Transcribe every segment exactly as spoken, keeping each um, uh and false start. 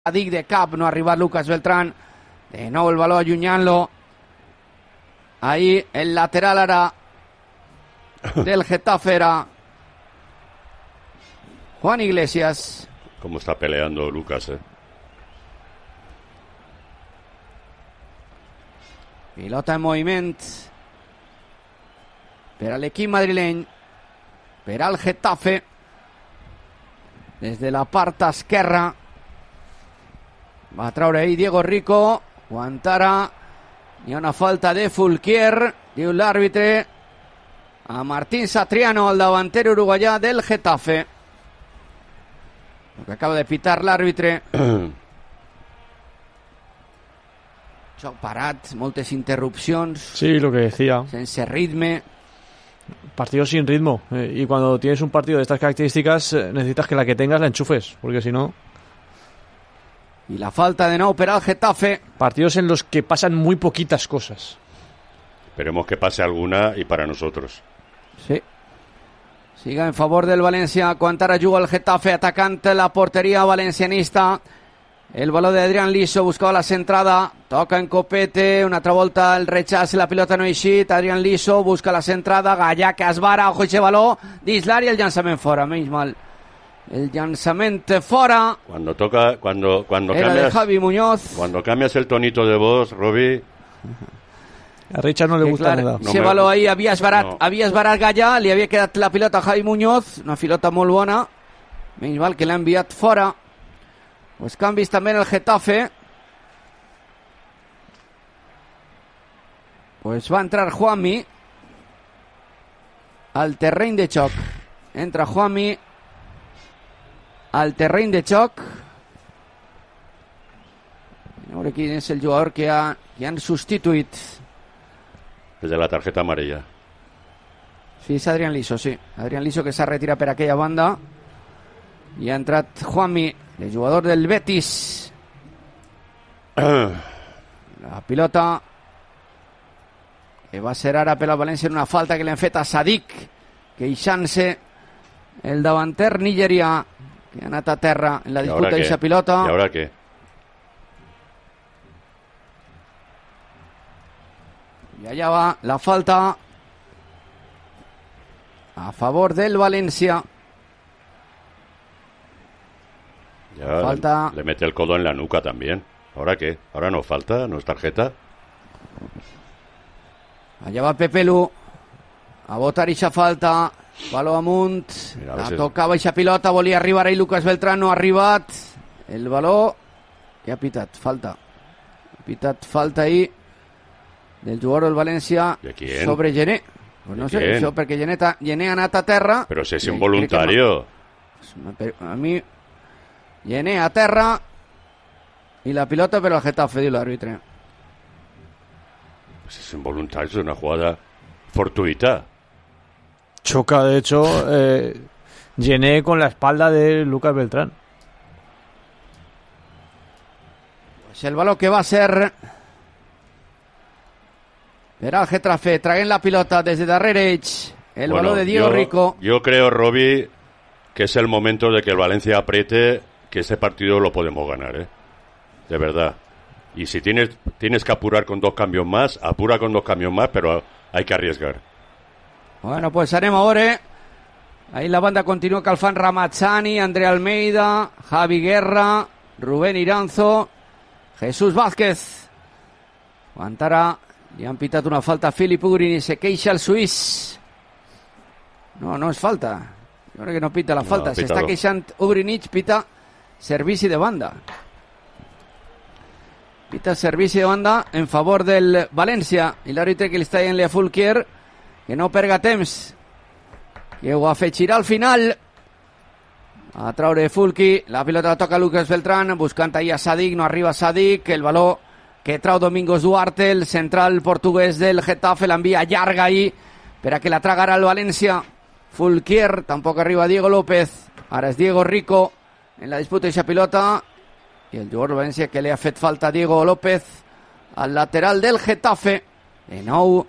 Dic de cap, no ha arribat Lucas Beltrán. De nou el baló allunyant-lo. Ahí el lateral ara del Getafe era Juan Iglesias. Cómo está peleando Lucas, eh. Pilota en moviment per a l'equip madrileny, per al Getafe, des de la part esquerra. Va a traure ahí Diego Rico. Guantara. Hi ha una falta de Fulquier, diu l'àrbitre, a Martín Satriano, el davanter uruguaià del Getafe. Lo que acaba de pitar l'àrbitre. Joc parat, moltes interrupcions. Sí, lo que decía. Sense ritme. Partido sin ritmo. Eh, y cuando tienes un partido de estas características, eh, necesitas que la que tengas la enchufes, porque si no... Y la falta de nou per al Getafe. Partidos en los que pasan muy poquitas cosas. Esperemos que pase alguna y para nosotros. Sí. Siga en favor del València. Quan ara juga el Getafe atacant la porteria valencianista. El baló de Adrián Liso buscava la centrada. Toca en Copete. Una altra volta el rechaç. La pilota no ha eixit. Adrián Liso busca la centrada. Gallà que esvara. Ojo ese baló. Dins l'àrea, el llançament fora. Menys mal. El llançament fora. Cuando toca, cuando, cuando era cambias, de Javi Muñoz. Cuando cambias el tonito de voz, Robbie. A Richard no le que gusta clar, nada. ese No me- baló ahí havia esbarat, no. havia esbarat Gallà, li havia quedat la pilota a Javi Muñoz, una pilota molt bona, menys mal que l'ha enviat fora. Pues canvis també en el Getafe. Pues va entrar Juanmi al terreny de xoc. Entra Juanmi al terreny de xoc. A veure quin és el jugador que, ha, que han substituït. El de la tarjeta amarilla. Sí, és Adrián Liso, sí. Adrián Liso que s'ha retirat per aquella banda. I ha entrat Juanmi, el jugador del Betis. La pilota que va ser ara per la València en una falta que li han fet a Sadik, queixant-se el davanter nigerià, que ha anat a terra en la ¿Y disputa ahora qué? d'aquesta pilota. ¿Y ahora qué? I allà va la falta a favor del València. Ya Falta. le mete el codo en la nuca también. ¿Ahora qué? ¿Ahora no falta? ¿No es tarjeta? Allà va Pepelu a votar eixa falta. Baló amunt. Mira, a La veces- tocava eixa pilota. Volia arribar ahí Lucas Beltrán. No ha arribat. El baló que ha pitat. Falta. Ha pitat falta ahí del jugador del València ¿De quién? sobre Gené. Pues no ¿De sé, quién? això perquè Gené, ta, Gené ha anat a terra. Pero si es I crec que involuntario. ma- però a mi Gené a terra i la pilota per al Getafe, diu l'àrbitre. Pues es involuntario, es una jugada fortuita. Choca, de hecho, eh, Llené con la espalda de Lucas Beltrán. Pues el baló que va a ser per al Getafe, traient la pilota des de darrere ells. El Bueno, baló de Diego yo, Rico. Yo creo, Robbie, que es el momento de que el Valencia apriete, que ese partido lo podemos ganar, ¿eh? De verdad. Y si tienes, tienes que apurar con dos cambios más, apura con dos cambios más, pero hay que arriesgar. Bueno, pues anem a veure. Ahí la banda continua calfant Ramazzani, André Almeida, Javi Guerra, Rubén Iranzo, Jesús Vázquez. Guantara, li han pitat una falta a Filip Ugrin i se queixa el suís. No, no és falta. Jo crec que no pita la No, falta. ha Se pitado. està queixant Ugrinich, pita servici de banda. Pita servici de banda en favor del València. I l'àrbitre que li està dient-li a Fulquier que no perga temps, que ho afegirà al final. A traure Fulqui, la pilota la toca Lucas Beltrán, buscant ahí a Sadik, no arriba Sadik, el baló que trau Domingos Duarte, el central portuguès del Getafe, l'envia llarga ahí per a que la tragarà el València. Fulquier, tampoc arriba Diego López, ara és Diego Rico en la disputa d'aquesta pilota, i el jugador del València que li ha fet falta a Diego López al lateral del Getafe. De nou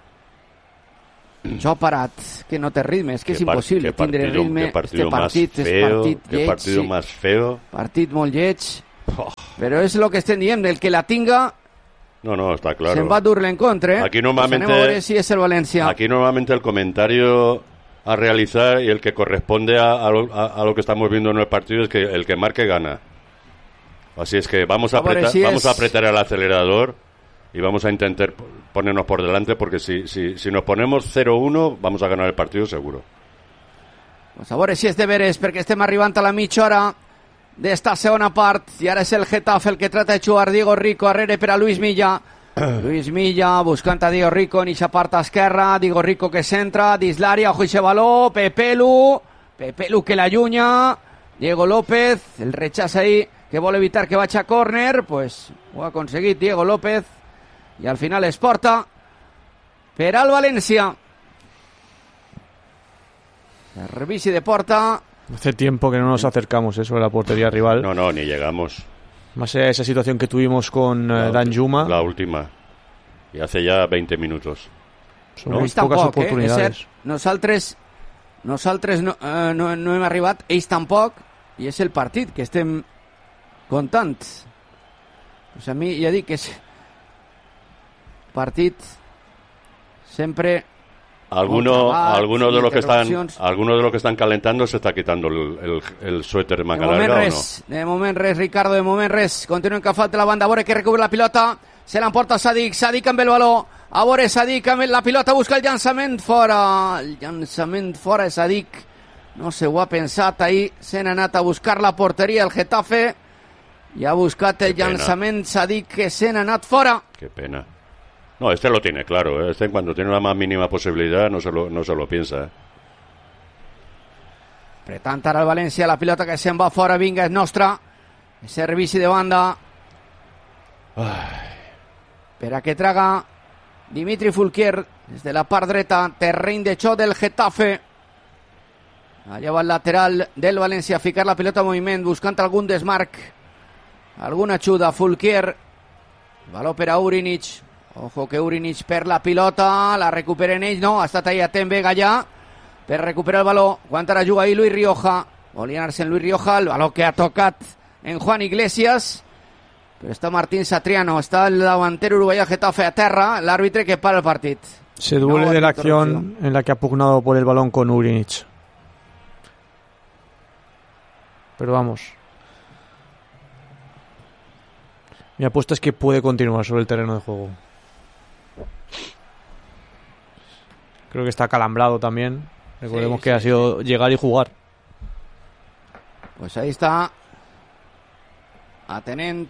Joc parat, que no té ritme, és que és Qué par- impossible qué tindre partido- ritme. qué partido Este más partit és feo, partit qué lleig, partido sí. más feo. Partit molt lleig. Oh. Pero es lo que estén diciendo, el que la tinga No, no, está claro. se'n va dur l'encontre. Aquí normalmente, pues a veure si és el València. Aquí normalmente el comentario a realizar y el que corresponde a, a, lo, a, a lo que estamos viendo en el partido es que el que marque gana. Así es que vamos a, a apretar, si vamos es... a apretar el acelerador y vamos a intentar ponernos por delante, porque si, si, si nos ponemos cero uno vamos a ganar el partido seguro. Pues a veure si és de veres, perquè estem arribant a la mitja hora d'esta segona part, i ara és el Getafe el que trata de jugar. Diego Rico arrere per a Luis Milla. Luis Milla buscant a Diego Rico en eixa part esquerra. Diego Rico que centra dins l'àrea, ojo eixe baló, Pepelu Pepelu que l'allunya, Diego López, el rechaç ahí que vol evitar que vagi a córner, pues ho ha aconseguit Diego López i al final es porta per al València. Servici de porta. Hace tiempo que no nos acercamos eso a la portería rival. No, no, ni llegamos. Más allá de esa situación que tuvimos con uh, Danjuma. La última. Y hace ya veinte minutos. Son no? muy pocas tampoc, oportunidades. Eh? Nosaltres, nosaltres no, eh, no, no hem arribat, ells tampoc, i és el partit que estem contant. Pues a mi ja dic que és partit sempre... Alguno, trabajo, alguno de los que están, interrupcions. alguno de los que están calentando se está quitando el, el, el suéter De manga moment larga, res, de moment res, Ricardo, de moment res. Continuen que falta la banda, a veure que recubre la pilota, se l'emporta Sadik, Sadik amb el baló, a veure Sadik amb la pilota, busca el llançament fora, el llançament fora de Sadik, no se ho ha pensat, ahir se n'ha anat a buscar la porteria el Getafe i ha buscat el llançament Sadik que se n'ha anat fora. Qué pena. No, este lo tiene claro, ¿eh? Este cuando tiene la más mínima posibilidad no se lo, no se lo piensa, ¿eh? Apretant ara el València, la pilota que se'n va fora, vinga, és nostra. Servici de banda. Ai. Per a que traga Dimitri Fulquier des de la part dreta, terreny de xoc del Getafe. Allà va el lateral del València a ficar la pilota en moviment, buscant algun desmarc, alguna ajuda. Fulquier, baló per a Urinic. Ojo que Urinic perd la pilota, la recuperen ells, no, ha estat ahí atent Vega ja per recuperar el baló. Aguanta la juga ahí Luis Rioja, volia anar-se en Luis Rioja, el baló que ha tocat en Juan Iglesias, però està Martín Satriano, està el davantero uruguaià Getafe a terra, l'àrbitre que para el partit. Se duele no, de la acción en la que ha pugnado por el balón con Urinic. Pero vamos, mi apuesta es que puede continuar sobre el terreno de juego. Creo que está calambrado también. Recordemos sí, que sí, ha sido sí. llegar y jugar. Pues ahí está atenent.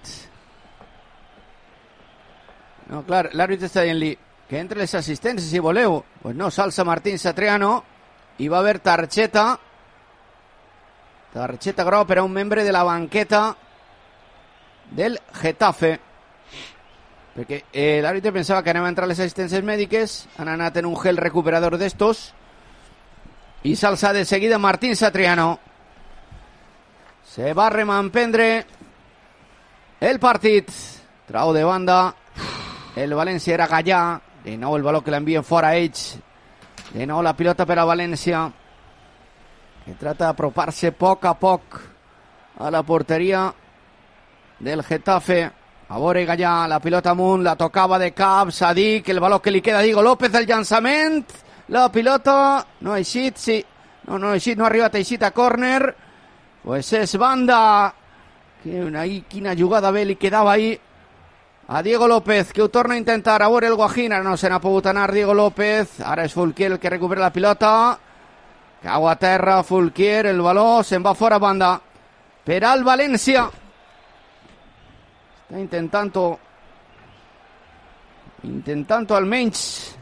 No, clar, l'àrbitre està dient-li que entre les assistències si voleu. Pues no, s'alça Martín Satriano i va haver targeta targeta groga per a un membre de la banqueta del Getafe, perquè eh, l'àrbitre pensava que anava a entrar les assistències mèdiques, han anat en un gel recuperador d'estos i s'alça de seguida Martín Satriano. Se va a remanprendre el partit, trau de banda el València, era Gallà, de nou el baló que l'envien fora ells, de nou la pilota per a València, que trata d'apropar-se a poc a poc a la porteria del Getafe. A veure Gallà, la pilota amunt, la tocava de cap, Sadik, el baló que li queda a Diego López, el llançament, la pilota no ha eixit, sí, no, no ha eixit, no ha arribat a eixit a córner, pues és banda, que una, quina jugada bé li quedava ahí a Diego López, que ho torna a intentar, a veure el Guajín, ara no se n'ha pogut anar Diego López, ara és Fulquier el que recupera la pilota, cau a terra Fulquier, el baló se'n va fora banda per al València. Está intentando intentando almenys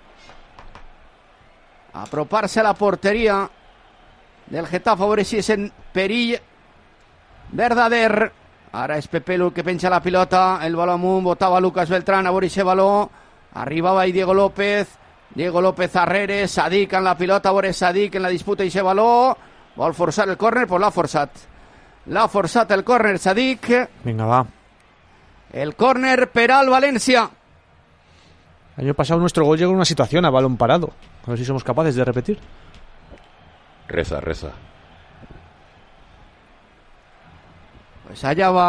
apropar-se a la porteria del Getafe, a veure si és en perill verdader. Ara és Pepelu que penja la pilota, el baló amunt, botava Lucas Beltrán, a veure si baló, arribava ahí Diego López, Diego López arrere, Sadik en la pilota, a veure Sadik en la disputa i ese baló, vol forçar el córner, pues l'ha forçat. L'ha forçat el córner Sadik. Venga, va. El córner per al València. El año pasado nuestro gol llegó en una situación a balón parado. A ver si somos capaces de repetir. Reza, reza. Pues allà va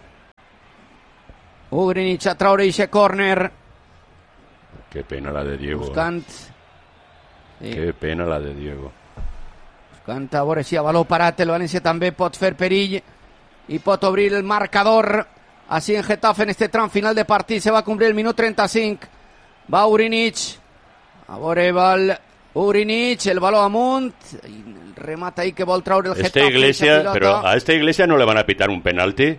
Ugrinic a traure ixe córner. Qué pena la de Diego. Buscant... Sí. Qué pena la de Diego. Buscant a veure si a valor parat el València també pot fer perill i pot obrir el marcador així en Getafe en este tram final de partit. Se va complir el minut trenta-cinc. Va Ugrinic. A veure va el Ugrinic, el baló amunt, el remata ahí que vol traure el Getafe. Esta iglesia, pero a esta iglesia no le van a pitar un penalti.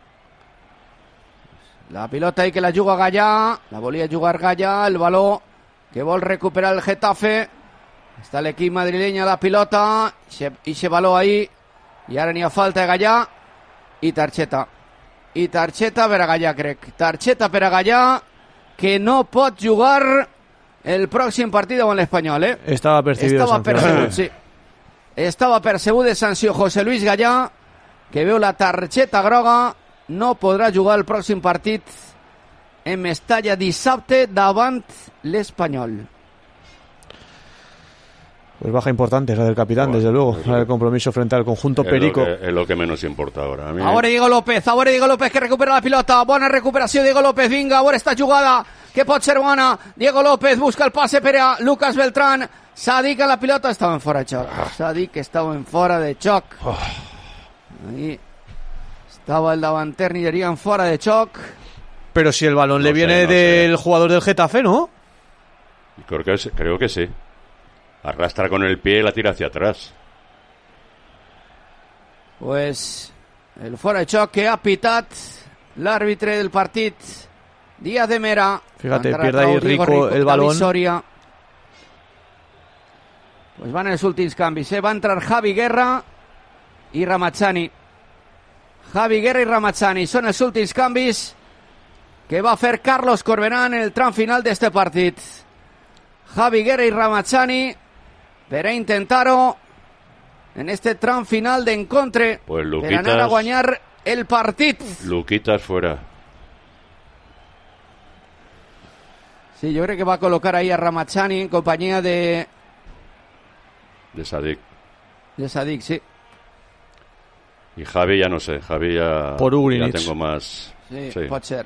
La pilota ahí que la juga Gallà, la volia jugar Gallà, el baló que vol recuperar el Getafe. Està l'equip madrileny a la pilota, i se baló ahí, i ara n'hi ha falta de Gallà, i targeta. I targeta per a Gallà, crec. Targeta per a Gallà, que no pot jugar el pròxim partit davant l'Espanyol, eh? Estava percebut. Estava percebut, sí. Estava percebut de sanció José Luis Gallà, que veu la targeta groga, no podrà jugar el pròxim partit en Mestalla dissabte davant l'Espanyol. Pues baja importante la del capitán, bueno, desde luego, el lo, compromiso frente al conjunto es Perico. Lo que, es lo que menos importa ahora. A mí... Ahora Diego López, ahora Diego López que recupera la pilota, bona recuperació Diego López, vinga, ahora esta jugada que pot ser bona, Diego López busca el pase per a Lucas Beltrán, s'ha dit que la pilota estava en fora de xoc, s'ha dit que estava en fora de xoc. Oh. Ahí estaba el davanter Nillería en fora de xoc. Pero si el balón no le sé, viene no del sé. Jugador del Getafe, ¿no? Creo que, creo que sí. Arrastra con el pie y la tira hacia atrás. Pues el fora de xoc que ha pitat l'àrbitre del partit, Díaz de Mera. Fíjate, pierde ahí Rico, Rico el balón. Soria. Pues van els últims canvis, eh? Va entrar Javi Guerra i Ramazzani. Javi Guerra i Ramazzani són els últims canvis que va fer Carlos Corberán en el tram final d'este partit. Javi Guerra i Ramazzani per a intentar-ho en este tram final d'encontre, pues Luquitas, per anar a guanyar el partit. Luquitas fuera. Sí, jo crec que va col·locar ahí a Ramazzani en companyia de... De Sadik. De Sadik, sí. Y Javi ya no sé, Javi ya, Por ya tengo más... Sí, sí, pot ser.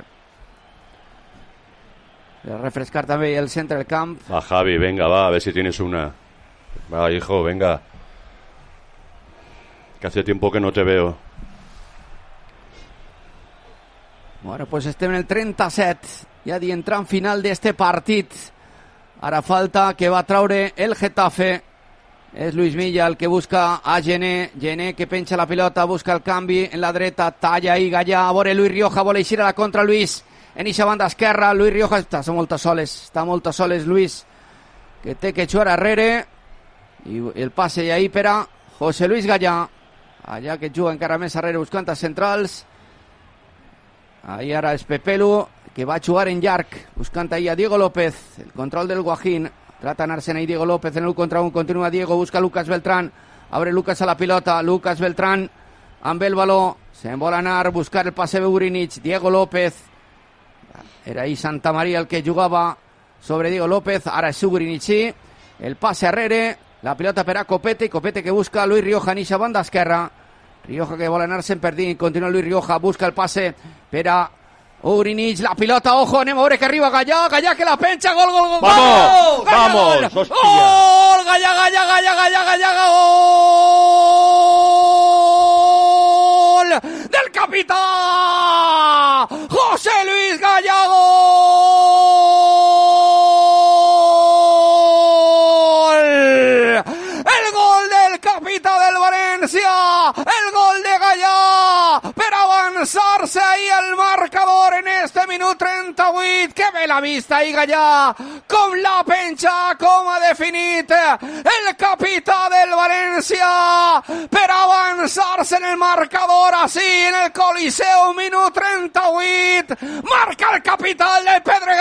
A refrescar també el centre del camp. Va, Javi, venga, va, a ver si tienes una. Va, hijo, venga. Que hace tiempo que no te veo. Bueno, pues estem en el trenta-set, ja di entrant final d'este partit. Ara falta que va traure el Getafe. És Luis Milla el que busca a Gené. Gené que penja la pilota, busca el canvi en la dreta, talla ahí Gallà, a veure Luis Rioja, vol eixir a la contra Luis. En eixa banda esquerra, Luis Rioja està molt a soles, està molt a soles Luis, que té que jugar arrere, i el passe ahí per a José Luis Gallà, allà que juga encara més arrere buscant els centrals. Ahí ara és Pepelu, que va jugar en llarg, buscant ahí a Diego López, el control del Guajín, trata d'anar-se'n ahí Diego López en el contra un, continua Diego, busca Lucas Beltrán, abre Lucas a la pilota, Lucas Beltrán amb el baló, se'n vol anar, buscar el passe de Ugrinic, Diego López, era ahí Santa María el que jugava sobre Diego López, ara és Ugrinic, el passe arrere, la pilota per a Copete, Copete que busca Luis Rioja en eixa banda esquerra, Rioja que vol anar-se'n per dins, continua Luis Rioja, busca el passe per a Ugrinic, la pilota, ojo, anem a veure que arriba Gallà, Gallà que la penja, gol, gol, gol, vamos, Gallà, vamos, gol, hostia. Gol, Gallà, Gallà, Gallà, Gallà, Gallà, gol del capità José Luis Gallà, gol, el gol del capità del València, el gol de Gallà per avançar-se ahí al marcador en este minut trenta-vuit. Que bé la vista ahí Gallà, com la penja, com ha definit el capità del València per avançar-se en el marcador así en el Coliseu, minut trenta-vuit, marca el capità del Pedreguer,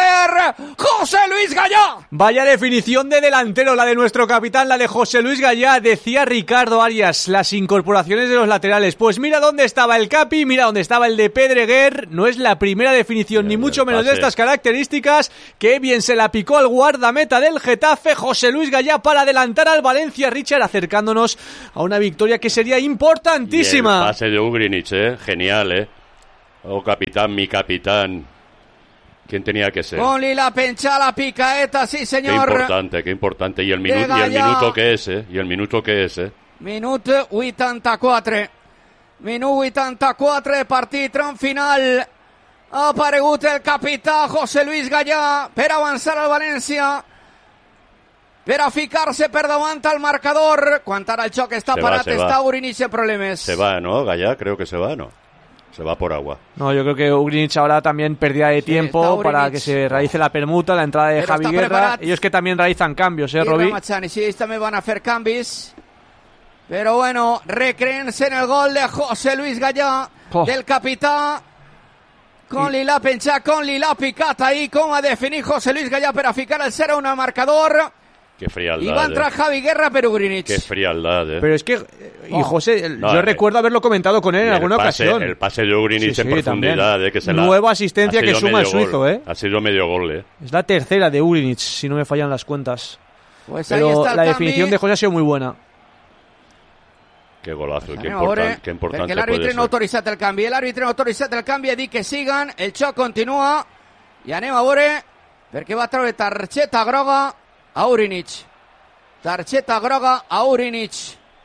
José Luis Gallá. Vaya definición de delantero, la de nuestro capitán, la de José Luis Gallá. Decía Ricardo Arias, las incorporaciones de los laterales. Pues mira dónde estaba el Capi, mira dónde estaba el de Pedreguer. No es la primera definición, ni mucho menos de estas características. Qué bien se la picó al guardameta del Getafe, José Luis Gallá, para adelantar al Valencia, Richard, acercándonos a una victoria que sería importantísima. Y el pase de Ugrinic, eh, genial, eh. Oh, capitán, mi capitán. ¿Quién tenía que ser? Con la pencha, la picaeta, sí señor. Qué importante, qué importante. Y el, minu- y el minuto que es, eh. Y el minuto que es, eh. Minut vuitanta-quatre. Minut vuitanta-quatre, partit tram final. Ha aparegut el capità José Luis Gallá per avançar al València, per a ficar-se per davant al marcador. Quan ara el xoc està se parat, va, està Ugrinic en problemes. Se va, ¿no? Gallá, creo que se va, ¿no? Se va por agua. No, yo creo que Ugrinic ahora también pérdida de tiempo sí, para que se realice la permuta, la entrada de Però Javi Guerra. Preparat. Ellos que también realizan cambios, ¿eh, Robi? Sí, ells també van a fer canvis. Però bueno, recreen-se en el gol de José Luis Gallá, oh. del capità. Con I... Lila penjat, con Lila picat ahí, com ha definit José Luis Gallá per a ficar el cero uno al marcador. Qué frialdad. Y va a entrar eh. Javi Guerra, pero Ugrinic. Qué frialdad, eh. Pero es que, y José, no, yo eh, recuerdo haberlo comentado con él en alguna pase, ocasión. El pase de Ugrinic sí, en sí, profundidad, eh, que se Nueva la, asistencia que suma el suizo, gol, eh. Ha sido medio gol, eh. Es la tercera de Ugrinic, si no me fallan las cuentas. Pues pero ahí está el la cambi. definición de José ha sido muy buena. Qué golazo, pues qué, important, qué importante perquè l'àrbitre no ha autoritzat el canvi, l'àrbitre no ha autoritzat el canvi, ha dit que siguen, el xoc continua, i anem a veure, perquè va treure targeta groga a Ugrinic. Targeta groga a Ugrinic.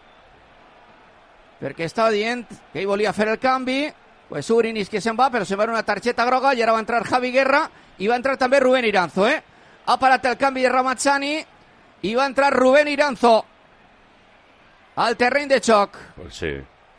Perquè estava dient que ell volia fer el canvi, pues Ugrinic que se'n va, però se'n va una targeta groga, i ara va entrar Javi Guerra, i va entrar també Rubén Iranzo, eh? Ha parat el canvi de Ramazzani, i va entrar Rubén Iranzo al terreny de xoc. Pues sí.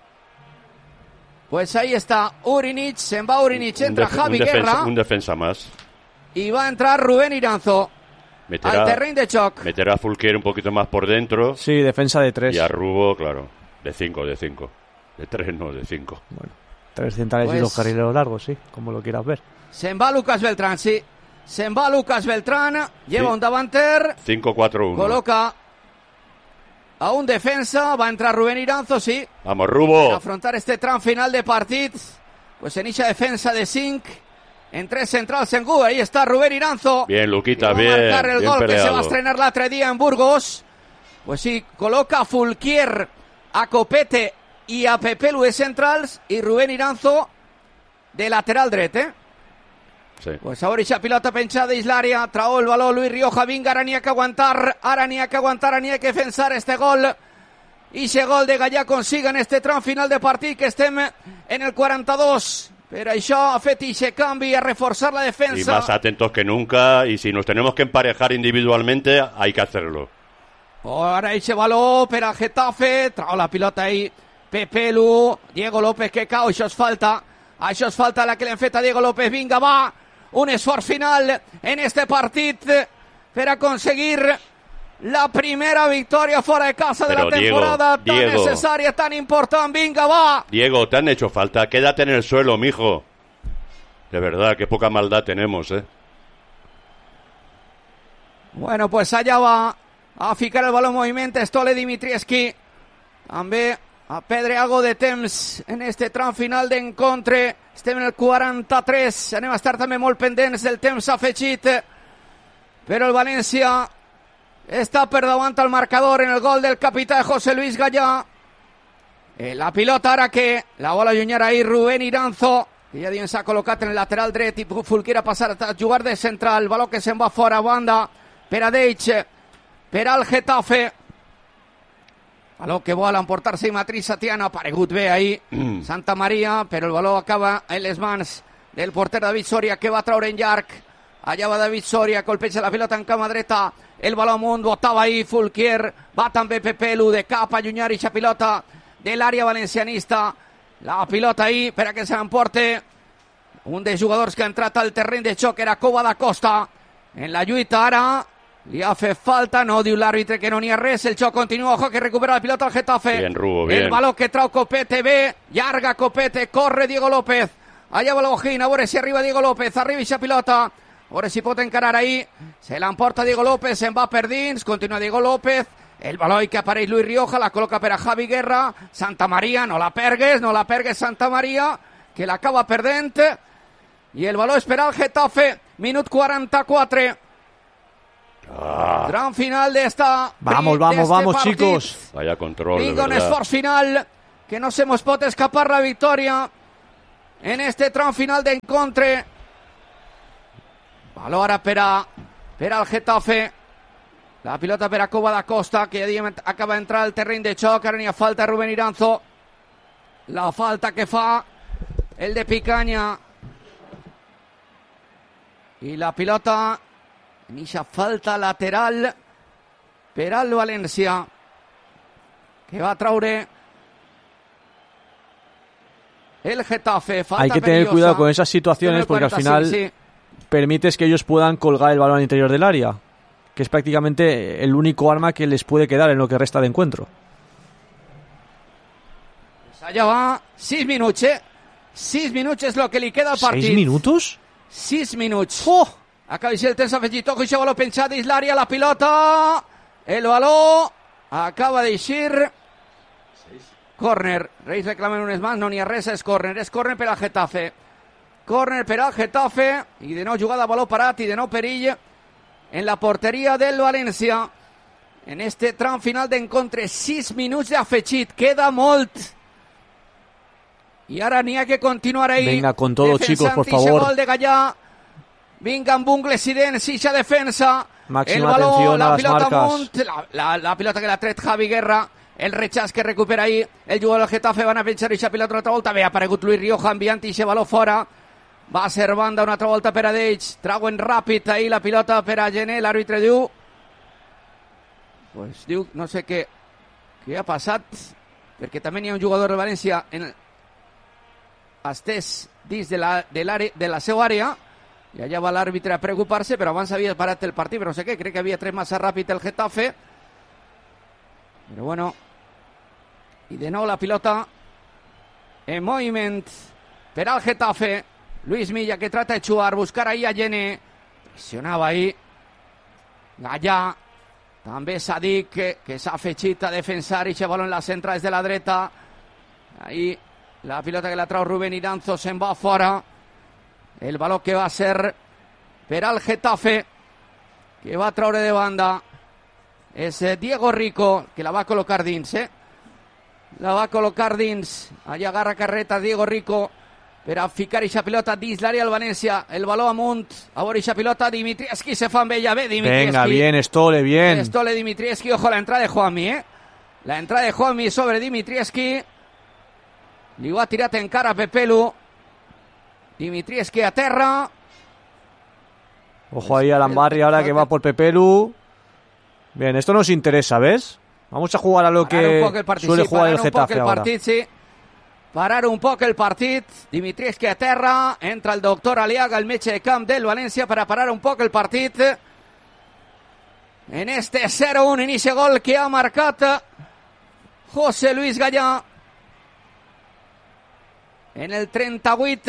Pues ahí está Ugrinic, se'n va Ugrinic, entra un Javi un defensa, Guerra. Un defensa más. Y va a entrar Rubén Iranzo meterá, al terreno de choc. Meterá a Fulquier un poquito más por dentro. Sí, defensa de tres. Y a Rubo, claro, de cinco, de cinco. De tres, no, de cinco. Bueno, tres centrales pues, y dos carrileros largos, sí, como lo quieras ver. Se'n va Lucas Beltrán, sí. Se'n va Lucas Beltrán, lleva sí. un davanter. cinco cuatro uno. Coloca a un defensa, va a entrar Rubén Iranzo, sí. Vamos, Rubo. Para afrontar este tram final de partit. Pues en esa defensa de cinc. En tres centrals en Gu, ahí está Rubén Iranzo. Bien, Luquita, bien. Va a marcar el bien gol peleado. Que se va a estrenar l'altre día en Burgos. Pues sí, coloca a Fulquier, a Copete y a Pepelu de centrals y Rubén Iranzo de lateral dret, eh? Sí. Pues ahora esa pilota penjada dins l'àrea, trau el baló Luis Rioja, vinga, ara n'hi ha que aguantar, ara n'hi ha que aguantar, ara n'hi ha que defensar este gol. I ese gol de Gallá consiga en este tram final de partit, que estem en el quaranta-dos. Pero això ha fet ese canvi a reforzar la defensa. Y más atentos que nunca, y si nos tenemos que emparejar individualmente, hay que hacerlo. Ahora ese baló per al Getafe, trau la pilota ahí, Pepelu, Diego López que cau, això és falta, això és falta la que l'hem fet a Diego López, vinga, va, un esforç final en este partit per aconseguir la primera victòria fora de casa de Pero la temporada, Diego, tan Diego, necessària, tan important, vinga, va. Diego, te han hecho falta, quédate en el suelo, mijo. De verdad, qué poca maldad tenemos, eh. Bueno, pues allà va a ficar el baló en moviment Stole Dimitrievski, també a perdre algo de temps en este tram final d'encontre. Estem en el quaranta-tres, anem a estar també molt pendents del temps afegit, però el València està per davant al marcador en el gol del capità José Luis Gallá. Eh, la pilota ara que la vol allunyar ahí Rubén Iranzo, que ja dient s'ha col·locat en el lateral dret i Fulquier a passar a jugar de central, baló que se'n va fora a banda per a Deitch, per al Getafe. Baló que vol emportar-se i Matriz Satiano, ha aparegut bé ahí mm. Santa Maria, però el baló acaba en les mans del porter David Soria, que va traure en llarg. Allà va David Soria, colpeja la pilota en cama dreta, el baló amunt, botava ahí Fulquier, va també Pepelu de cap a allunyar ixa pilota de l'àrea valencianista. La pilota ahí per a que se l'emporte un dels jugadors que ha entrat al terreny de xoc, era Cova da Costa. En la lluita ara li ha fet falta, no diu l'àrbitre que no n'hi ha res, el xoc continua, ojo que recupera la pilota al Getafe. Bien, Rubo, bien. El baló que trau Copete, bé, llarga Copete, corre Diego López, allà va l'Ojín, a veure si arriba Diego López, arriba ixa pilota, Ahora si pot encarar ahí. Se l'emporta Diego López, se'n va per dins. Continua Diego López. El baló que apareix Luis Rioja, la col·loca per a Javi Guerra. Santa Maria, no la pergues, no la pergues Santa Maria, que l'acaba perdent. I el baló és per al Getafe. Minut quaranta-quatre. Ah. Gran final de esta. Vamos, vamos, de este vamos, partit. chicos. Vaya control, de Vinga, un verdad. esforç final, que no se mos pot escapar la victòria en este tram final d'encontre. Baló ara per, a, per al Getafe. La pilota per a Cova da Costa, que ja acaba d'entrar al terreny de xoc. Ara n'hi ha falta Rubén Iranzo. La falta que fa el de Picanya. I la pilota, inicia falta lateral per al València, que va a traure el Getafe. Falta Hay que tener perillosa. cuidado con esas situaciones porque al final Sí, sí. permites que ellos puedan colgar el balón al interior del área, que es prácticamente el único arma que les puede quedar en lo que resta de encuentro. Pues allà va, sis minuts, eh? Sis minuts és el que li queda al partit. ¿Seis minutos? sis minuts. Oh! Acaba de ser el temps afegit. Ojo, això baló penjat dins l'àrea, la pilota. El baló acaba d'eixir. Córner. Reis reclamen un más, no n'hi ha res, és córner. És córner per al Getafe. Córner per al Getafe. I de nou jugada, baló parat i de nou perill en la porteria del València. En este tram final d'encontre, sis minuts d'afegit. Queda molt. I ara n'hi ha que continuar ahí. Venga, con todo, chicos, por favor. Gol de Gallà. Vinga amb ungles i dents, ixa defensa. Máxima el baló, atención la a las pilota marcas. amunt, la, la, la pilota que l'ha tret Javi Guerra, el rechaç que recupera ahí el jugador del Getafe, van a penjar ixa pilota una altra volta, bé, ha aparegut Luis Rioja enviant ixe baló fora, va a ser banda una altra volta per a d'ells, trauen ràpid ahí la pilota per a Gené, l'àrbitre diu, pues diu, no sé què, què ha passat, perquè també n'hi ha un jugador de València en estès dins de la, de, de la seva àrea, i allà va l'àrbitre a preocupar-se, però abans havia parat el partit, però no sé què, crec que havia tret massa ràpid el Getafe, però bueno, i de nou la pilota en moviment per al Getafe. Luis Milla que trata de xuar, buscar ahí a Gené, pressionava ahí Gallà, també Sadik que, que s'ha afegit a defensar i se baló en les centrals de la dreta, ahí la pilota que la trau Rubén Iranzo se'n va fora. El baló que va a ser per al Getafe, que va a traure de banda. És Diego Rico, que la va a col·locar dins, eh? La va a col·locar dins. Allà agarra carreta Diego Rico per a ficar ixa pilota dins l'àrea del València. El baló amunt. A veure ixa pilota, Dimitrievski se fa amb ella. Bé, Dimitrievski. Venga, bien, Estole, bien. Estole, Dimitrievski. Ojo, la entrada de Juanmi, eh? La entrada de Juanmi sobre Dimitrievski. Li ho ha tirat en cara a Pepelu. Dimitrievski a terra. Ojo ahí a Lambarri ahora que va por Pepelu. Bien, esto nos interesa, ¿ves? Vamos a jugar a lo que partit, suele sí, jugar el un Getafe el ahora. Partit, sí. Parar un poc el partit. Dimitrievski a terra. Entra el doctor Aliaga, el metge de camp del València, per a parar un poc el partit. En este cero uno, inici gol que ha marcat José Luis Gallà. En el trenta-vuit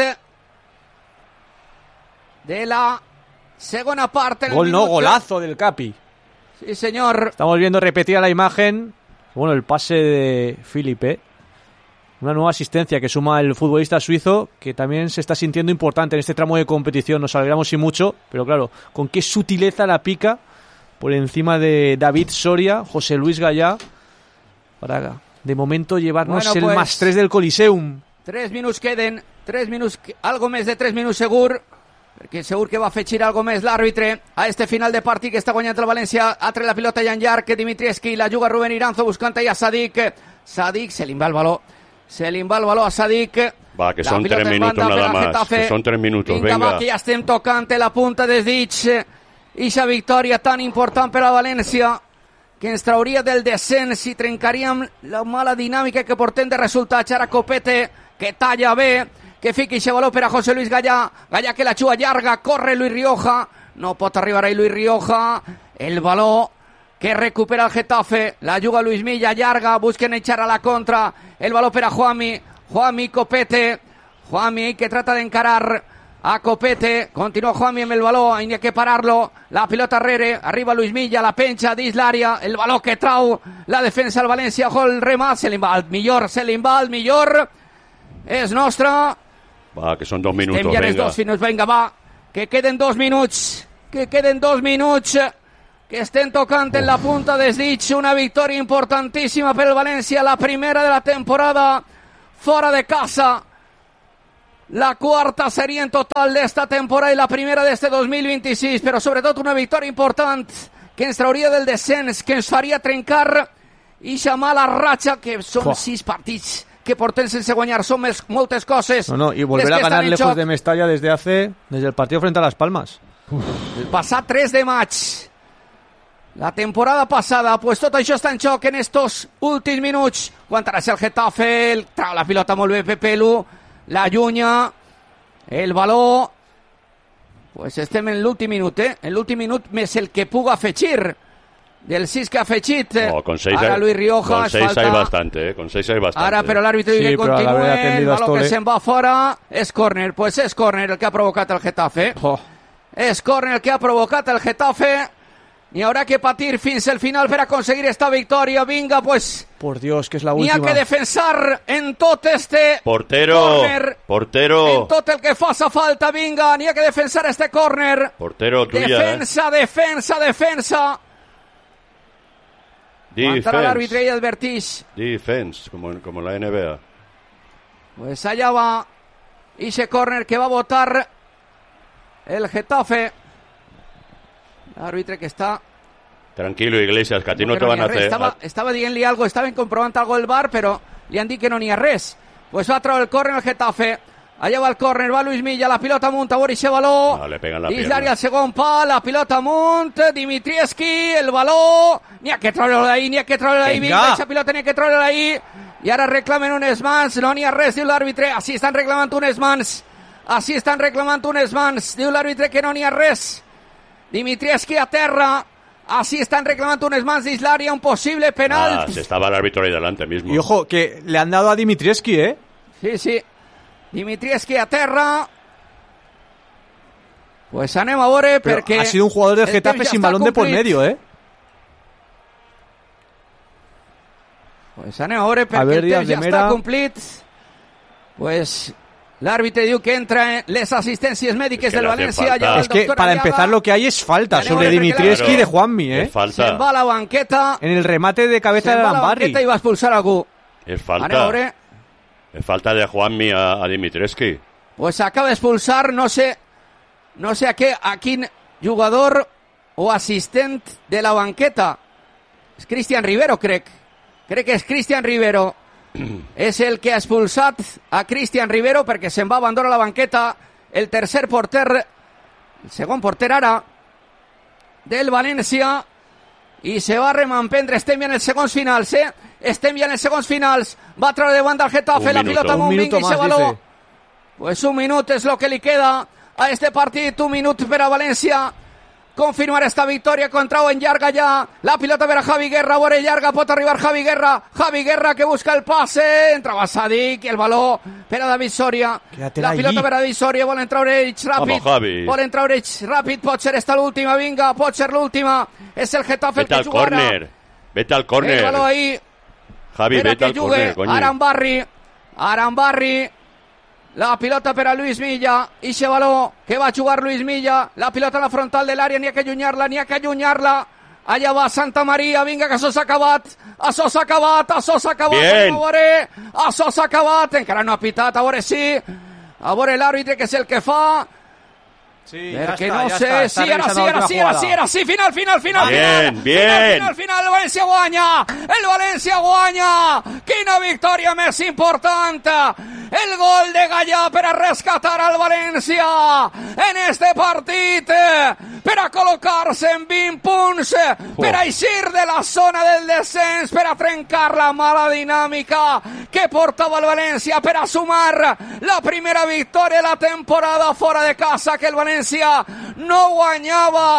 de la segona part. Gol no, golazo del Capi. Sí, señor. Estamos viendo repetida la imagen. Bueno, el pase de Felipe. Una nueva asistencia que suma el futbolista suizo, que también se está sintiendo importante en este tramo de competición. Nos alegramos y mucho, pero claro, con qué sutileza la pica por encima de David Soria, José Luis Gallà, para de momento llevarnos bueno, el pues, más tres del Coliseum. Tres minuts queden, tres minuts, algo més de tres minuts segur, perquè segur que va afegir algo més l'àrbitre a este final de partit que està guanyant el València. Ha tret la pilota Jan Llarg, Dimitrievski, la juga Rubén Iranzo buscant ahí a Sadik. Sadik, se li va el baló. Se li va el baló a Sadik. Va, que son tres minutos nada más. Que son tres minutos, vinga. Vinga, va, que ja estem tocant la punta des dits. Ixa victòria tan important per a València, que ens trauria del descens i trencaríem la mala dinàmica que portem de resultats. Ara Copete, que talla bé, que fiqui ixe baló per a José Luis Gallà. Gallà que la xua llarga, corre Luis Rioja. No pot arribar ahí Luis Rioja. El baló que recupera el Getafe, la juga Luis Milla, llarga, busquen echar a la contra, el baló per a Juanmi, Juanmi Copete, Juanmi que trata de encarar a Copete, continua Juanmi amb el baló, hi ha que parar-lo, la pilota rere, arriba Luis Milla, la penja dins l'àrea, el baló que trau la defensa del València, gol remat, se li va el millor, se li va el millor, és nostre. Va, que són dos minuts, Estem ja en els venga. dos minuts, venga, va, que queden dos minuts, que queden dos minuts, que estem tocant en la punta dels dits, una victòria importantíssima per el València, la primera de la temporada, fora de casa. La cuarta sería en total de esta temporada y la primera de este dos mil vint-i-sis, però sobretot una victòria important que ens trauria del descens, que ens faria trencar i xamar la ratxa, que són Fua. sis partits que portem sense guanyar, són més, moltes coses. No, no, y volver les a que ganar estan en lejos joc. de Mestalla desde hace, desde el partido frente a Las Palmas. El passat tres de maig, la temporada passada, pues tot això està en joc en estos últims minuts. Quan ara el Getafe, el, trau la pilota molt bé Pepelu, la llunya, el baló, pues estem en l'últim minut, eh? En l'últim minut més el que puga afegir, del sis que ha afegit. No, con seis, Ara hay, Luis Rioja, con seis falta. hay bastante, eh? Con seis hay bastante. Ara però l'àrbitre Sí, diu que però al haver continue, el atendido a baló que Stolle. se'n va fora, és córner, pues és córner el que ha provocat el Getafe. Oh. És córner el que ha provocat el Getafe. Ni haurà que patir fins al final per aconseguir esta victòria. Vinga, pues, Por Dios, que es la n'hi ha última. que defensar en tot este Portero, córner. portero, En tot el que faça falta, vinga, n'hi ha que defensar este córner. portero tuya, Defensa, defensa, defensa. eh. Aguantarà l'àrbitre Defense, i advertix. defense, como, en- como en la N B A. Pues allá va ese córner que va a votar el Getafe. L'àrbitre que està... Tranquilo, Iglesias, que a ti no que te van n'hi a res. hacer... Estava, estava dient-li algo, estaven comprovant algo el bar, però li han dit que no n'hi ha res. Pues va a treure el córner el Getafe. Allà va el córner, va Luis Milla, la pilota amunt, a veure ese baló. No, le pegan la Dins pierna. l'àrea, el segon pal, la pilota amunt, Dimitrievski, el baló. N'hi ha que treure-lo d'ahí, n'hi ha que treure-lo d'ahí. Vinga. Vinga, aquesta pilota n'hi ha que treure d'ahí. I ara reclamen unes mans, no n'hi ha res, diu l'àrbitre. Així estan reclamant unes mans. Així estan reclamant unes mans. Diu l'àrbitre que no n'hi ha res. Dimitrievski a terra. Así están reclamando unes mans dins l'àrea, un posible penal. Ah, si estaba el árbitro ahí delante mismo. Y ojo, que le han dado a Dimitrievski, ¿eh? Sí, sí. Dimitrievski a terra. Pues anem a veure Pero perquè... ha sido un jugador del el Getafe temps ja sin està balón de por complit. medio, ¿eh? Pues anem a veure perquè A ver, el Díaz temps de ja Mera. està complit. Pues l'àrbitre diu que entra en les assistències mèdiques Es que del le hace València. falta. Ja el Es que doctor para Aliaga empezar lo que hay es falta Vale, sobre vale, porque Dimitrievski Claro, de Juanmi, Es ¿eh? falta, se'n va a la banqueta. En el remate de cabeza Se'n de va a la Lambarri. banqueta i va expulsar algú. es Anem a falta. veure. Es falta de Juanmi a, a Dimitrievski. Pues acaba de expulsar, no sé, no sé a qué, a quin jugador o assistent de la banqueta. És Cristian Rivero, crec. Crec que és Cristian Rivero. És el que ha expulsat a Cristian Rivero perquè se'n va abandonar la banqueta el tercer porter, el segon porter ara, del València, i se va remampendre. Estem ja en els segons finals, eh? Estem ja en els segons finals. Va treure de banda el Getafe, Un la minuto. pilota Un amunt, minuto vinga i se más, baló. dice. Pues un minut és lo que li queda a este partit, un minut per a València confirmar esta victòria contra en llarga ja, la pilota per a Javi Guerra, a veure llarga, pot arribar Javi Guerra, Javi Guerra que busca el passe, entrava Sadik, el baló per a David Soria, Quédatela la pilota allí. per a David Soria, volen treure ells ràpid, Vamos, Javi. volen treure ells ràpid, pot ser esta l'última, vinga, pot ser l'última, és el Getafe el Vete que al jugarà, córner. Vete al el baló córner. ahí, Javi, espera vete que al jugue córner, coño. Arambarri, Arambarri, la pilota per a Luis Milla, ixe baló que va a jugar Luis Milla, la pilota a la frontal de l'àrea, n'hi ha que allunyar-la, n'hi ha que allunyar-la, allà va Santa Maria, vinga que això s'ha acabat, això s'ha acabat, això s'ha acabat, Bien. a veure, això s'ha acabat, encara no ha pitat, a veure si, a veure l'àrbitre que és el que fa, Sí, perquè no sé, sí, ara sí, ara sí, ara sí, ara sí, final, final, final, Bien, final, bien. final, final, final, el València guanya, el València guanya, quina victòria més important, el gol de Gallà per a rescatar al València en este partit, per a col·locar-se en vint punts, per a eixir de la zona del descens, per a trencar la mala dinàmica que portava el València, per a sumar la primera victòria de la temporada fora de casa que el València no guanyava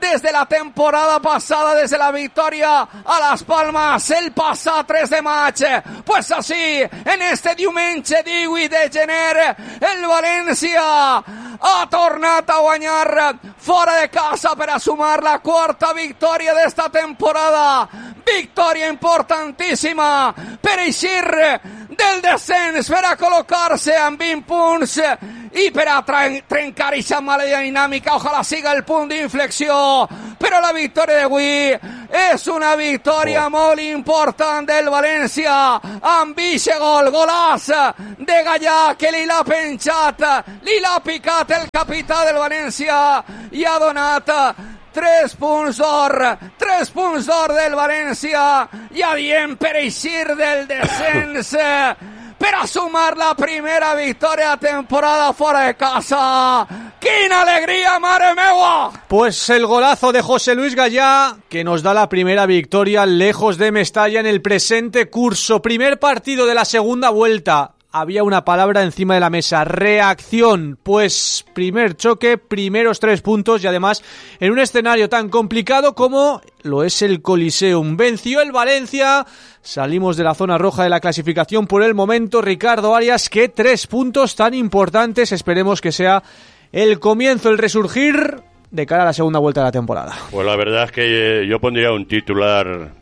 desde la temporada pasada, desde la victoria a Las Palmas el passat tres de maig. Pues así, en este diumenge divuit de gener, el València ha tornat a guanyar fora de casa per a sumar la quarta victòria d'esta temporada. Victòria importantíssima per eixir del descens, per a col·locar-se amb vint punts i per a trencar aquesta mala dinàmica. Ojalà siga el punt d'inflexió, però la victòria d'avui és una victòria oh. molt important del València, amb eixe gol, golaç de Gallà, que li l'ha penjat, li l'ha picat el capità del València i ha donat tres punts d'or, tres punts d'or del València, ja diem, per eixir del descens, per a sumar la primera victòria de temporada fora de casa. ¡Quina alegría, mare meua! Pues el golazo de José Luis Gallà, que nos da la primera victoria lejos de Mestalla en el presente curso. Primer partido de la segunda vuelta. Había una palabra encima de la mesa, reacción. Pues primer choque, primeros tres puntos y además en un escenario tan complicado como lo es el Coliseum. Venció el Valencia, salimos de la zona roja de la clasificación por el momento. Ricardo Arias, que tres puntos tan importantes, esperemos que sea el comienzo, el resurgir de cara a la segunda vuelta de la temporada. Pues la verdad es que yo pondría un titular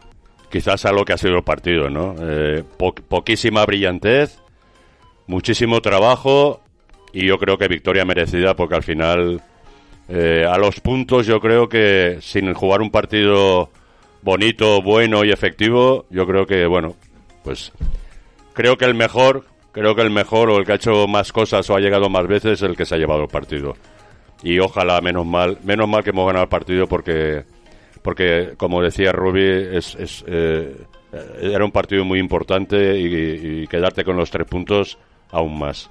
quizás a lo que ha sido el partido, ¿no? Eh, po- poquísima brillantez, muchísimo trabajo y yo creo que victoria merecida, porque al final eh, a los puntos yo creo que sin jugar un partido bonito, bueno y efectivo, yo creo que, bueno, pues creo que el mejor, creo que el mejor o el que ha hecho más cosas o ha llegado más veces es el que se ha llevado el partido. Y ojalá, menos mal, menos mal que hemos ganado el partido, porque porque como decía Rubi, es, es, eh, era un partido muy importante y, y quedarte con los tres puntos aún más.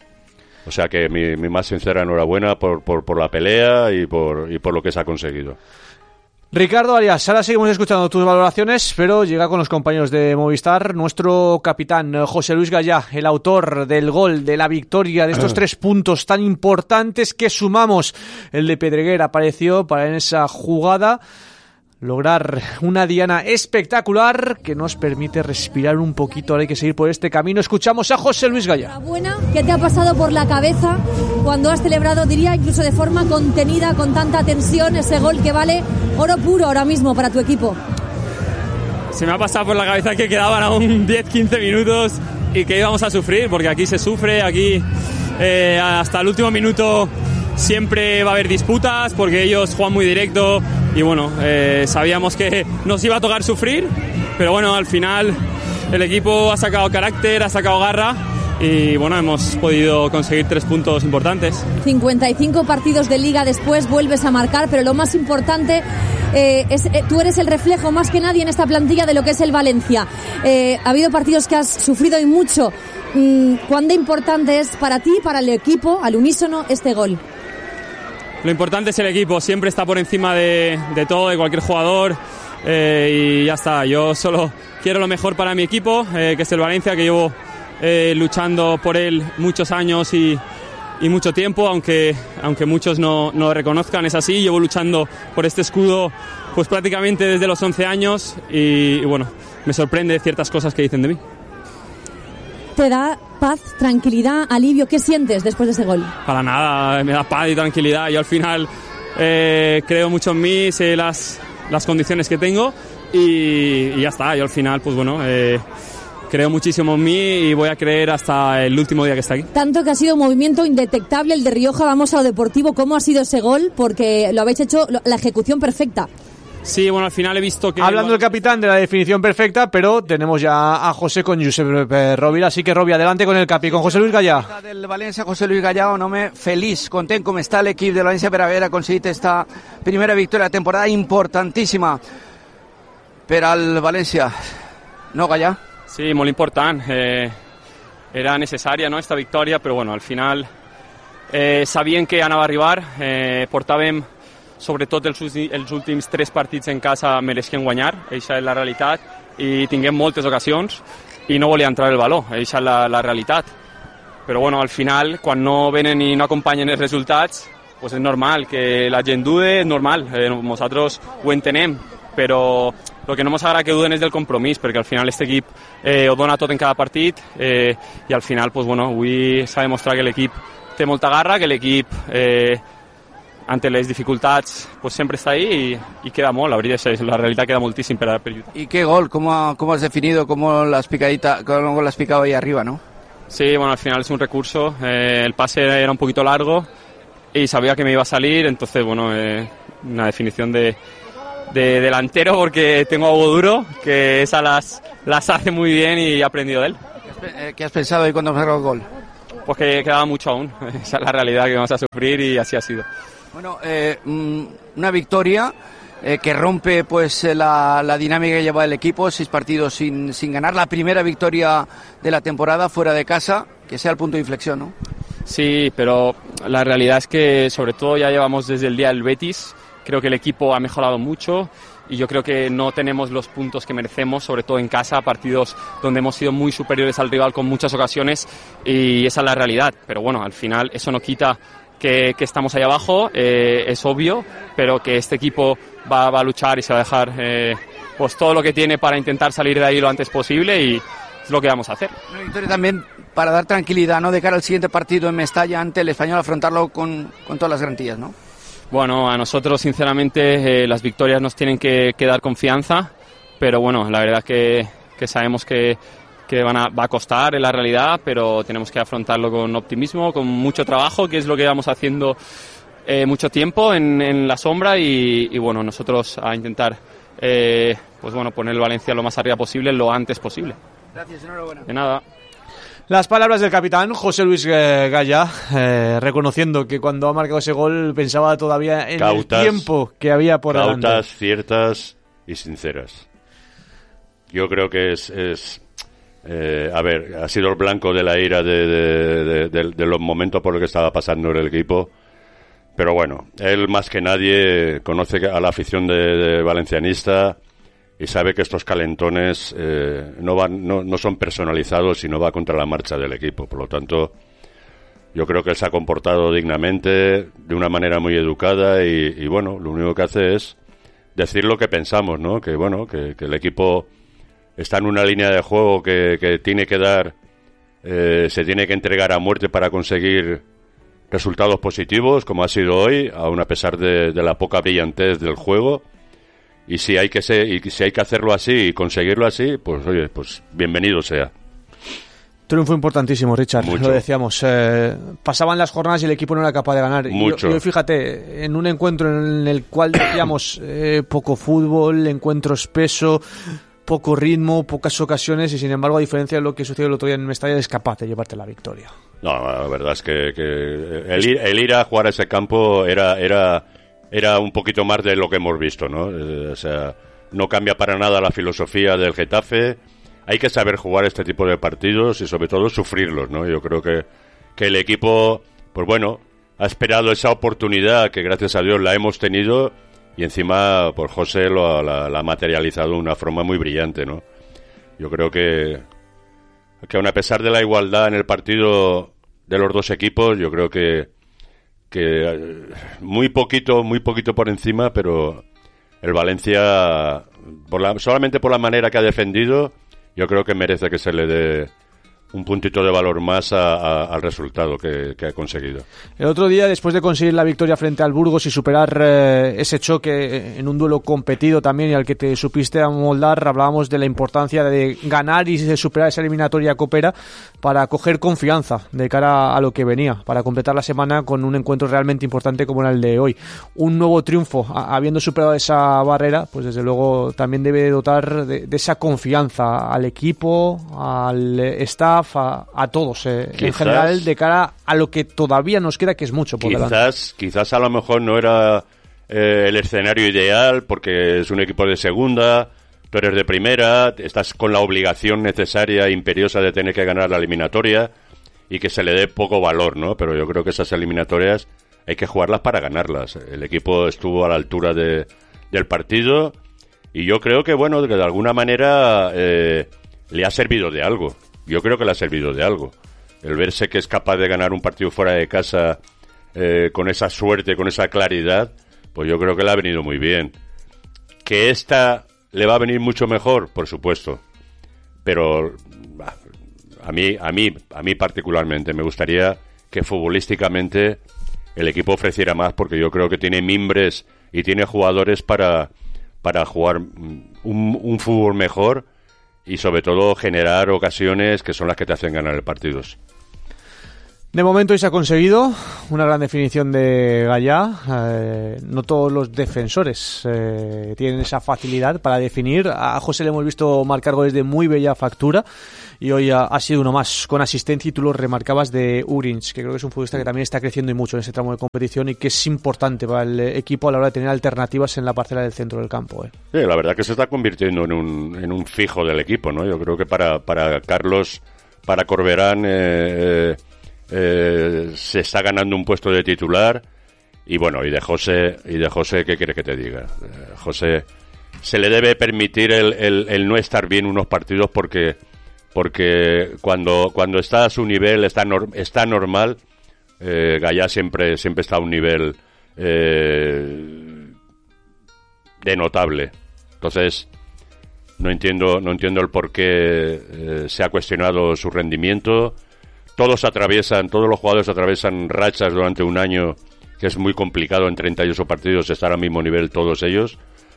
O sea que mi, mi más sincera enhorabuena por, por, por la pelea y por, y por lo que se ha conseguido. Ricardo Arias, ahora seguimos escuchando tus valoraciones, pero llega con los compañeros de Movistar nuestro capitán José Luis Gallà, el autor del gol, de la victoria, de estos tres puntos tan importantes que sumamos. El de Pedreguer apareció para en esa jugada lograr una diana espectacular que nos permite respirar un poquito. Ahora hay que seguir por este camino. Escuchamos a José Luis Gallà. Buena, ¿qué te ha pasado por la cabeza cuando has celebrado, diría, incluso de forma contenida, con tanta tensión, ese gol que vale oro puro ahora mismo para tu equipo? Se me ha pasado por la cabeza que quedaban aún diez quince minutos y que íbamos a sufrir, porque aquí se sufre, aquí eh, hasta el último minuto siempre va a haber disputas, porque ellos juegan muy directo y bueno, eh, sabíamos que nos iba a tocar sufrir, pero bueno, al final el equipo ha sacado carácter, ha sacado garra y bueno, hemos podido conseguir tres puntos importantes. cincuenta y cinco partidos de liga después, vuelves a marcar, pero lo más importante eh, es eh, tú eres el reflejo más que nadie en esta plantilla de lo que es el Valencia. Eh, ha habido partidos que has sufrido y mucho. Mm, ¿Cuán de importante es para ti, para el equipo, al unísono, este gol? Lo importante es el equipo, siempre está por encima de, de todo, de cualquier jugador, eh, y ya está. Yo solo quiero lo mejor para mi equipo, eh, que es el Valencia, que llevo eh, luchando por él muchos años y, y mucho tiempo, aunque, aunque muchos no, no lo reconozcan, es así. Llevo luchando por este escudo pues prácticamente desde los once años y, y bueno, me sorprende ciertas cosas que dicen de mí. ¿Te da paz, tranquilidad, alivio? ¿Qué sientes después de ese gol? Para nada, me da paz y tranquilidad. Yo al final eh, creo mucho en mí, sé las, las condiciones que tengo y, y ya está. Yo al final, pues bueno, eh, creo muchísimo en mí y voy a creer hasta el último día que está aquí. Tanto que ha sido un movimiento indetectable el de Rioja. Vamos a lo deportivo. ¿Cómo ha sido ese gol? Porque lo habéis hecho, la ejecución perfecta. Sí, bueno, al final he visto que... Hablando el capitán de la definición perfecta, pero tenemos ya a José con Josep Rovira, así que Robi, adelante con el capi, con José Luis Gallà. Del València, José Luis Gallà, un home feliç, content com està l'equip de València per haver aconseguit esta primera victòria de temporada importantíssima per al València. No, Gallà? Sí, molt important. Eh, era necessària, no, esta victòria, però bueno, al final eh, sabien que anava a arribar, eh, portàvem sobretot els, els últims tres partits en casa mereixien guanyar, això és la realitat, i tinguem moltes ocasions i no volia entrar el valor, això és la, la realitat. Però bueno, al final, quan no venen i no acompanyen els resultats, pues es normal que la gent dude, és normal, eh, nosaltres ho entenem, però el que no ens agrada que duden és del compromís, perquè al final aquest equip eh, ho dona tot en cada partit eh, i al final pues, bueno, avui s'ha demostrat que l'equip té molta garra, que l'equip eh, ante les dificultats pues, sempre està ahí i, i queda molt, la veritat és la realitat queda moltíssim per, per lluitar. ¿Y qué gol? ¿Cómo, cómo has definido? ¿Cómo la has picadita, cómo la has picado ahí arriba, no? Sí, bueno, al final es un recurso, eh, el pase era un poquito largo y sabía que me iba a salir, entonces bueno, eh, una definición de, de delantero porque tengo a Hugo Duro, que esas las, las hace muy bien y he aprendido de él. ¿Qué has pensado ahí cuando has marcado el gol? Pues que quedaba mucho aún, esa es la realidad que vamos a sufrir y así ha sido. Bueno, eh, una victoria eh, que rompe pues la, la dinámica que lleva el equipo, seis partidos sin, sin ganar, la primera victoria de la temporada fuera de casa, que sea el punto de inflexión, ¿no? Sí, pero la realidad es que sobre todo ya llevamos desde el día del Betis, creo que el equipo ha mejorado mucho y yo creo que no tenemos los puntos que merecemos, sobre todo en casa, partidos donde hemos sido muy superiores al rival con muchas ocasiones y esa es la realidad, pero bueno, al final eso no quita que, que estamos ahí abajo, eh, es obvio, pero que este equipo va, va a luchar y se va a dejar eh, pues todo lo que tiene para intentar salir de ahí lo antes posible y es lo que vamos a hacer. Una victoria también para dar tranquilidad, ¿no? De cara al siguiente partido en Mestalla ante el Español, afrontarlo con, con todas las garantías, ¿no? Bueno, a nosotros sinceramente eh, las victorias nos tienen que, que dar confianza, pero bueno, la verdad que, que sabemos que, que van a, va a costar en la realidad, pero tenemos que afrontarlo con optimismo, con mucho trabajo, que es lo que vamos haciendo eh, mucho tiempo en, en la sombra y, y bueno, nosotros a intentar eh, pues bueno, poner el Valencia lo más arriba posible, lo antes posible. Gracias, enhorabuena. De nada. Las palabras del capitán José Luis Gaya, eh, reconociendo que cuando ha marcado ese gol pensaba todavía en Cautas, el tiempo que había por delante. Cautas, ciertas y sinceras. Yo creo que es... es eh, a ver, ha sido el blanco de la ira de, de, de, de, de los momentos por los que estaba pasando el equipo. Pero bueno, él más que nadie conoce a la afición de, de valencianista y sabe que estos calentones eh, no van, no, no son personalizados y no va contra la marcha del equipo. Por lo tanto, yo creo que él se ha comportado dignamente, de una manera muy educada y, y bueno, lo único que hace es decir lo que pensamos, ¿no? Que bueno, que, que el equipo está en una línea de juego que, que tiene que dar, eh, se tiene que entregar a muerte para conseguir resultados positivos, como ha sido hoy, aun a pesar de, de la poca brillantez del juego. Y si hay que ser, y si hay que hacerlo así y conseguirlo así, pues oye, pues bienvenido sea. Triunfo importantísimo, Richard, Mucho. Lo decíamos. Eh, pasaban las jornadas y el equipo no era capaz de ganar. Mucho. Y hoy, fíjate, en un encuentro en el cual decíamos eh, poco fútbol, encuentro espeso, poco ritmo, pocas ocasiones, y sin embargo, a diferencia de lo que sucedió el otro día en Mestalla, es capaz de llevarte la victoria. No, la verdad es que, que el, ir, el ir a jugar a ese campo era... era era un poquito más de lo que hemos visto, ¿no? Eh, o sea, no cambia para nada la filosofía del Getafe. Hay que saber jugar este tipo de partidos y sobre todo sufrirlos, ¿no? Yo creo que, que el equipo, pues bueno, ha esperado esa oportunidad que gracias a Dios la hemos tenido y encima, pues José lo, la, la ha materializado de una forma muy brillante, ¿no? Yo creo que, que aun a pesar de la igualdad en el partido de los dos equipos, yo creo que que muy poquito, muy poquito por encima, pero el Valencia, por la, solamente por la manera que ha defendido, yo creo que merece que se le dé un puntito de valor más a, a, al resultado que, que ha conseguido. El otro día, después de conseguir la victoria frente al Burgos y superar eh, ese choque en un duelo competido también y al que te supiste amoldar, hablábamos de la importancia de ganar y de superar esa eliminatoria copera para coger confianza de cara a lo que venía, para completar la semana con un encuentro realmente importante como era el de hoy. Un nuevo triunfo, a, habiendo superado esa barrera, pues desde luego también debe dotar de, de esa confianza al equipo, al staff, A, a todos eh, quizás, en general, de cara a lo que todavía nos queda, que es mucho por quizás, delante. Quizás a lo mejor no era eh, el escenario ideal porque es un equipo de segunda, tú eres de primera, estás con la obligación necesaria e imperiosa de tener que ganar la eliminatoria y que se le dé poco valor, ¿no? Pero yo creo que esas eliminatorias hay que jugarlas para ganarlas. El equipo estuvo a la altura de, del partido y yo creo que, bueno, que de alguna manera eh, le ha servido de algo. Yo creo que le ha servido de algo. El verse que es capaz de ganar un partido fuera de casa eh, con esa suerte, con esa claridad, pues yo creo que le ha venido muy bien. Que esta le va a venir mucho mejor, por supuesto, pero a mí, a mí, a mí particularmente me gustaría que futbolísticamente el equipo ofreciera más, porque yo creo que tiene mimbres y tiene jugadores para, para jugar un, un fútbol mejor y sobre todo generar ocasiones que son las que te hacen ganar partidos. De momento hoy se ha conseguido una gran definición de Gallá. Eh, no todos los defensores eh, tienen esa facilidad para definir. A José le hemos visto marcar goles de muy bella factura y hoy ha, ha sido uno más con asistencia, y tú lo remarcabas de Urinch, que creo que es un futbolista que también está creciendo y mucho en ese tramo de competición y que es importante para el equipo a la hora de tener alternativas en la parcela del centro del campo. Eh. Sí, la verdad que se está convirtiendo en un, en un fijo del equipo, ¿no? Yo creo que para, para Carlos, para Corberán... Eh, eh, Eh, se está ganando un puesto de titular. Y bueno, y de José, y de José, ¿qué quiere que te diga? Eh, José, se le debe permitir el, el, el no estar bien unos partidos, porque porque cuando cuando está a su nivel, está, nor, está normal. eh, Gallá siempre, siempre está a un nivel eh, de notable. Entonces no entiendo, no entiendo el por qué eh, se ha cuestionado su rendimiento. Todos atraviesan, todos los jugadores atraviesan rachas durante un año, que es muy complicado en treinta y ocho partidos estar al mismo nivel todos ellos.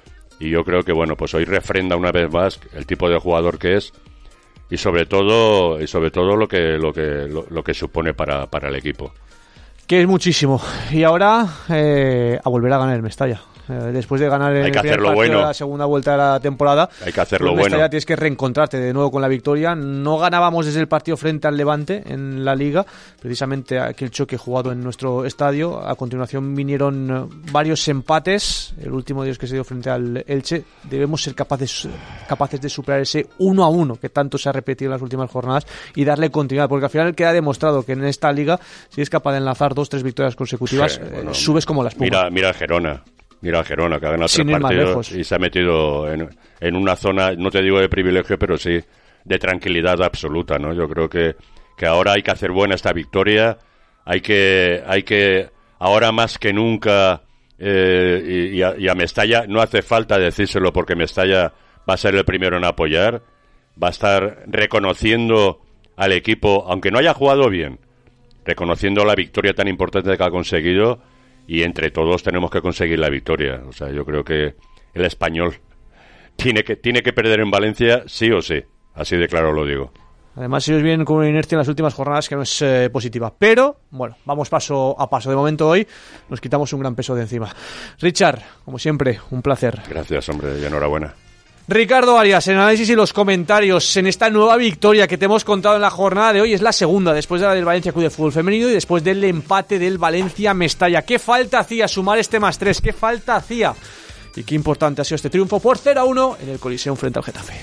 Y yo creo que, bueno, pues hoy refrenda una vez más el tipo de jugador que es, y sobre todo, y sobre todo lo que, lo que, lo, lo que supone para, para el equipo. Que es muchísimo. Y ahora eh, a volver a ganar el Mestalla. Eh, después de ganar el Hay que primer hacerlo partido bueno. de la segunda vuelta de la temporada, Hay que hacerlo pues bueno. Tienes que reencontrarte de nuevo con la victoria. No ganábamos desde el partido frente al Levante en la Liga, precisamente aquel choque jugado en nuestro estadio. A continuación vinieron varios empates, el último de ellos que se dio frente al Elche. Debemos ser capaces capaces de superar ese uno a uno que tanto se ha repetido en las últimas jornadas y darle continuidad, porque al final queda demostrado que en esta Liga, si es capaz de enlazar dos tres victorias consecutivas, sí, bueno, eh, subes como la espuma. Mira, mira el Gerona. Mira al Gerona, que ha ganado Sin tres partidos lejos. Y se ha metido en, en una zona, no te digo de privilegio, pero sí de tranquilidad absoluta, ¿no? Yo creo que, que ahora hay que hacer buena esta victoria, hay que, hay que ahora más que nunca, eh, y, y, a, y a Mestalla no hace falta decírselo, porque Mestalla va a ser el primero en apoyar, va a estar reconociendo al equipo, aunque no haya jugado bien, reconociendo la victoria tan importante que ha conseguido. Y entre todos tenemos que conseguir la victoria. O sea, yo creo que el Español tiene que tiene que perder en Valencia sí o sí. Así de claro lo digo. Además, ellos vienen con una inercia en las últimas jornadas que no es eh, positiva. Pero, bueno, vamos paso a paso. De momento hoy nos quitamos un gran peso de encima. Richard, como siempre, un placer. Gracias, hombre, y enhorabuena. Ricardo Arias, en análisis y los comentarios en esta nueva victoria que te hemos contado en la jornada de hoy. Es la segunda, después de la del Valencia Club de Fútbol Femenino y después del empate del Valencia Mestalla. ¿Qué falta hacía sumar este más tres? ¿Qué falta hacía? Y qué importante ha sido este triunfo por cero a uno en el Coliseum frente al Getafe.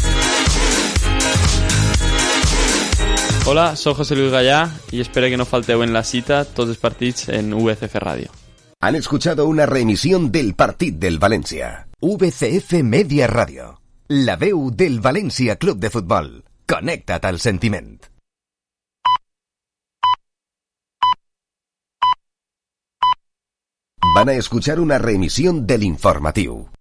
Hola, soy José Luis Gallá y espero que no falteu en la cita tots els partits en V C F Radio. Han escuchado una reemisión del Partit del Valencia. V C F Media Radio. La veu del Valencia Club de Futbol. Connecta't al sentiment. Van a escuchar una reemisión del informatiu.